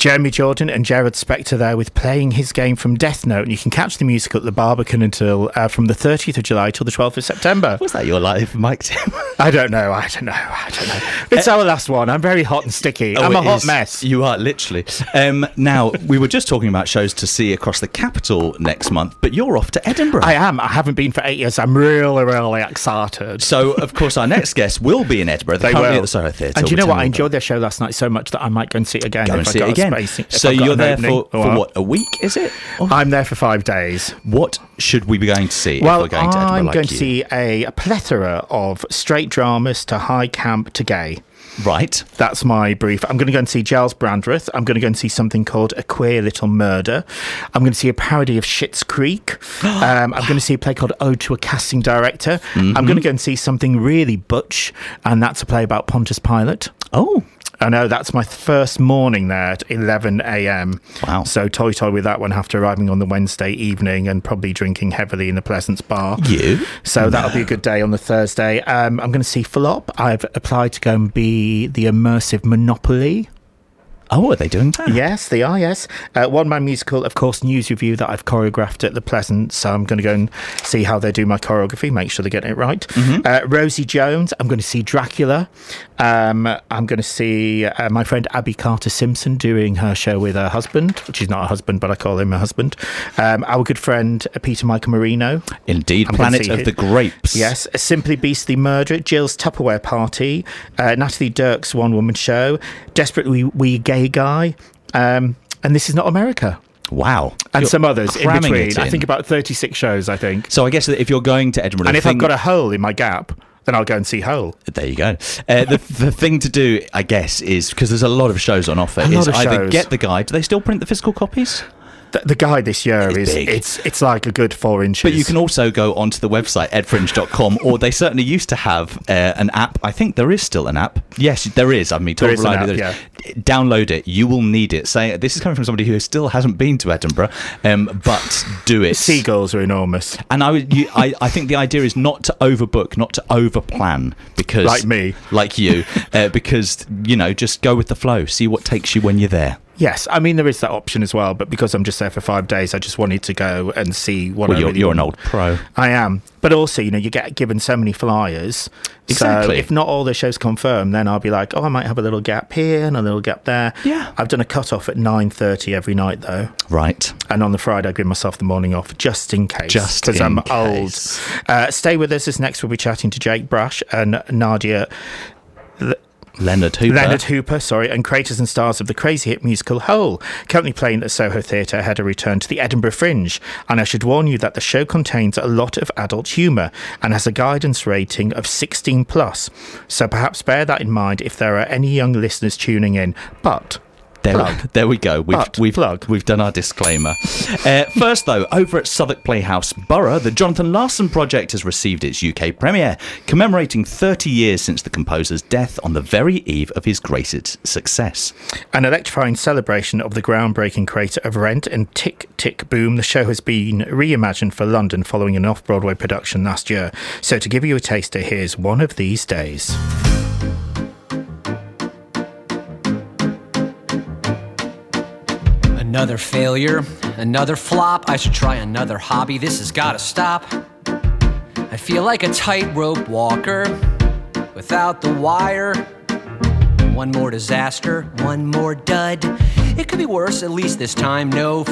Jeremy Jordan and Gerard Spector there with Playing His Game from Death Note. And you can catch the musical at the Barbican until from the 30th of July till the 12th of September. Was that your live mic, Tim? I don't know. It's our last one. I'm very hot and sticky. I'm a hot mess. You are, literally. Now, we were just talking about shows to see across the capital next month, but you're off to Edinburgh. I am. I haven't been for 8 years. I'm really, really excited. So, of course, our next guest will be in Edinburgh. They're currently at the Soho Theatre. And do you know what? I enjoyed their show last night so much that I might go and see it again. Go and see it again. So you're there for what, a week, is it? I'm there for 5 days. What should we be going to see if we're going to Edinburgh I'm going to see a plethora of straight dramas to high camp to gay. Right. That's my brief. I'm going to go and see Giles Brandreth. I'm going to go and see something called A Queer Little Murder. I'm going to see a parody of Schitt's Creek. I'm going to see a play called Ode to a Casting Director. Mm-hmm. I'm going to go and see something really butch, and that's a play about Pontius Pilate. Oh. I know, that's my first morning there at 11 a.m. Wow. So toy with that one after arriving on the Wednesday evening and probably drinking heavily in the Pleasance bar. So that'll be a good day on the Thursday. I'm going to see Flop. I've applied to go and be the immersive Monopoly. Oh, are they doing that? Yes, they are, yes. One-man musical, of course, News Review that I've choreographed at the Pleasant, so I'm going to go and see how they do my choreography, make sure they're getting it right. Mm-hmm. Rosie Jones, I'm going to see Dracula. I'm going to see my friend Abby Carter-Simpson doing her show with her husband, which is not a husband, but I call him a husband. Our good friend Peter Michael Marino. Indeed, Planet of the Grapes. Yes, Simply Beastly Murder, Jill's Tupperware Party, Natalie Dirk's one-woman show, Desperately We Gay Guy, and This Is Not America. Wow. And you're some others in between. I think about 36 shows, I think. So I guess that if you're going to Edinburgh... And if I've got a hole in my gap, then I'll go and see Hole. There you go. The thing to do, I guess, is, because there's a lot of shows on offer, is either get the guide. Do they still print the physical copies? The guide this year it's like a good 4 inches. But you can also go onto the website edfringe.com, or they certainly used to have an app. I think there is still an app. Yes, there is. I mean, there is an app, yeah. Download it. You will need it. This is coming from somebody who still hasn't been to Edinburgh, but do it. Seagulls are enormous. And I think the idea is not to overbook, not to overplan, because like you, because just go with the flow. See what takes you when you're there. Yes, I mean, there is that option as well, but because I'm just there for 5 days, I just wanted to go and see what I really want. You're an old pro. I am. But also, you get given so many flyers. Exactly. So if not all the shows confirm, then I'll be like, I might have a little gap here and a little gap there. Yeah. I've done a cut-off at 9:30 every night, though. Right. And on the Friday, I give myself the morning off, just in case. Because I'm old. Stay with us, as next we'll be chatting to Jake Brash and Nadia... Leonard Hooper, and creators and stars of the crazy hit musical Hole, currently playing at the Soho Theatre ahead of return to the Edinburgh Fringe. And I should warn you that the show contains a lot of adult humour and has a guidance rating of 16+. So perhaps bear that in mind if there are any young listeners tuning in. But... There we go. We've done our disclaimer. First, though, over at Southwark Playhouse Borough, the Jonathan Larson Project has received its UK premiere, commemorating 30 years since the composer's death on the very eve of his greatest success. An electrifying celebration of the groundbreaking creator of Rent and Tick, Tick, Boom, the show has been reimagined for London following an off-Broadway production last year. So to give you a taster, here's One of These Days. Another failure, another flop. I should try another hobby. This has got to stop. I feel like a tightrope walker without the wire. One more disaster, one more dud. It could be worse, at least this time. No